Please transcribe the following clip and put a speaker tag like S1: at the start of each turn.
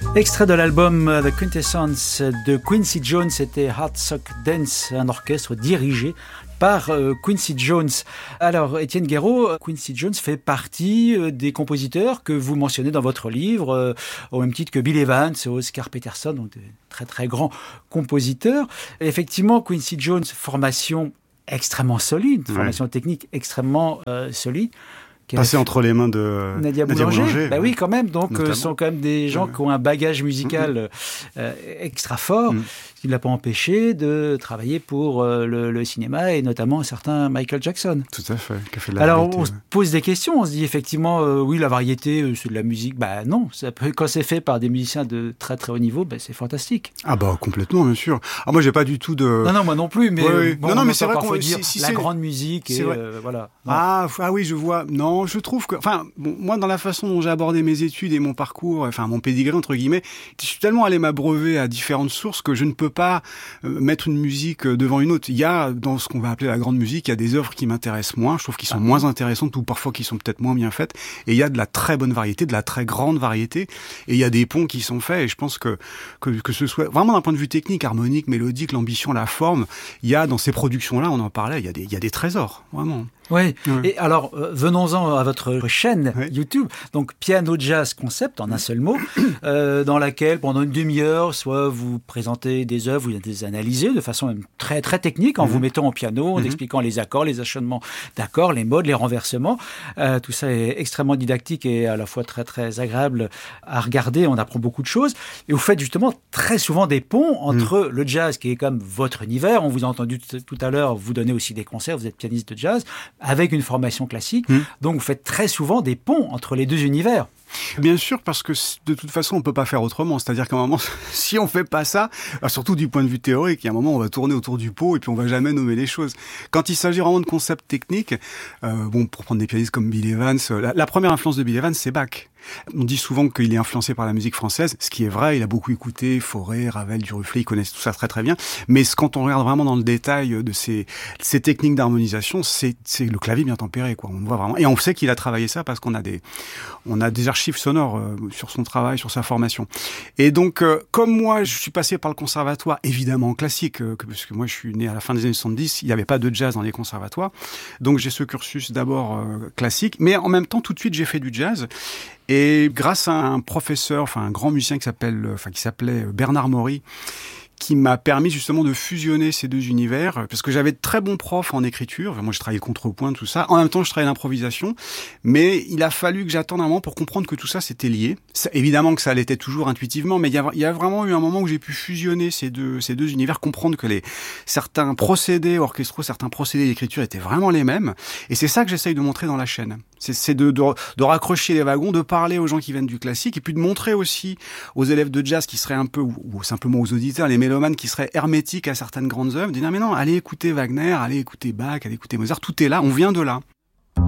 S1: Extrait de l'album The Quintessence de Quincy Jones, c'était Hard Sock Dance, un orchestre dirigé par Quincy Jones. Alors, Étienne Guéraud, Quincy Jones fait partie des compositeurs que vous mentionnez dans votre livre, au même titre que Bill Evans, Oscar Peterson, donc de très très grands compositeurs. Et effectivement, Quincy Jones, formation extrêmement solide, formation technique extrêmement solide.
S2: Passé entre les mains de
S1: Nadia Boulanger. Bah oui, quand même. Donc,
S2: ce
S1: sont quand même des gens qui ont un bagage musical extra fort. Ce qui ne l'a pas empêché de travailler pour le cinéma et notamment un certain Michael Jackson.
S2: Tout à fait. Qui a fait de la
S1: Alors,
S2: variété,
S1: on se pose des questions. On se dit effectivement, oui, la variété, c'est de la musique. Bah non, quand c'est fait par des musiciens de très très haut niveau, c'est fantastique.
S2: Ah bah complètement, bien sûr. Ah moi, j'ai pas du tout de...
S1: Non, moi non plus. Mais bon,
S2: non, mais c'est vrai qu'on
S1: dire
S2: si
S1: la grande musique et voilà.
S2: Ah oui, je vois. Non, je trouve que... Enfin, bon, moi, dans la façon dont j'ai abordé mes études et mon parcours, enfin, mon pédigré, entre guillemets, je suis tellement allé m'abreuver à différentes sources que je ne peux pas mettre une musique devant une autre. Il y a, dans ce qu'on va appeler la grande musique, il y a des œuvres qui m'intéressent moins, je trouve qu'ils sont moins intéressantes ou parfois qui sont peut-être moins bien faites. Et il y a de la très bonne variété, de la très grande variété. Et il y a des ponts qui sont faits. Et je pense que ce soit vraiment d'un point de vue technique, harmonique, mélodique, l'ambition, la forme, il y a dans ces productions-là, on en parlait, il y a des trésors, vraiment.
S1: Oui. Et alors, venons-en à votre chaîne YouTube. Donc, Piano Jazz Concept, en un seul mot, dans laquelle, pendant une demi-heure, soit vous présentez des œuvres, vous les analysez de façon même très, très technique, en vous mettant au piano, en expliquant les accords, les enchaînements d'accords, les modes, les renversements. Tout ça est extrêmement didactique et à la fois très, très agréable à regarder. On apprend beaucoup de choses. Et vous faites justement très souvent des ponts entre le jazz, qui est comme votre univers. On vous a entendu tout à l'heure, vous donnez aussi des concerts, vous êtes pianiste de jazz, avec une formation classique. Donc, vous faites très souvent des ponts entre les deux univers.
S2: Bien sûr, parce que de toute façon, on peut pas faire autrement. C'est-à-dire qu'à un moment, si on fait pas ça, surtout du point de vue théorique, il y a un moment, on va tourner autour du pot et puis on va jamais nommer les choses. Quand il s'agit vraiment de concepts techniques, pour prendre des pianistes comme Bill Evans, la première influence de Bill Evans, c'est Bach. On dit souvent qu'il est influencé par la musique française, ce qui est vrai, il a beaucoup écouté Fauré, Ravel, Duruflé, il connaît tout ça très très bien, mais quand on regarde vraiment dans le détail de ces techniques d'harmonisation, c'est le clavier bien tempéré, quoi. On voit vraiment, et on sait qu'il a travaillé ça parce qu'on a des archives sonores sur son travail, sur sa formation. Et donc, comme moi, je suis passé par le conservatoire, évidemment classique, parce que moi je suis né à la fin des années 70, il n'y avait pas de jazz dans les conservatoires, donc j'ai ce cursus d'abord classique, mais en même temps, tout de suite, j'ai fait du jazz. Et grâce à un professeur, un grand musicien qui s'appelait Bernard Maury, qui m'a permis justement de fusionner ces deux univers, parce que j'avais de très bons profs en écriture, moi je travaillais le contrepoint, tout ça, en même temps je travaillais l'improvisation, mais il a fallu que j'attende un moment pour comprendre que tout ça c'était lié. Évidemment que ça l'était toujours intuitivement, mais il y a vraiment eu un moment où j'ai pu fusionner ces deux univers, comprendre que certains procédés orchestraux, certains procédés d'écriture étaient vraiment les mêmes, et c'est ça que j'essaye de montrer dans la chaîne. C'est de raccrocher les wagons, de parler aux gens qui viennent du classique, et puis de montrer aussi aux élèves de jazz qui seraient un peu, ou simplement aux auditeurs, les mélomanes qui seraient hermétiques à certaines grandes œuvres, de dire non, allez écouter Wagner, allez écouter Bach, allez écouter Mozart, tout est là, on vient de là.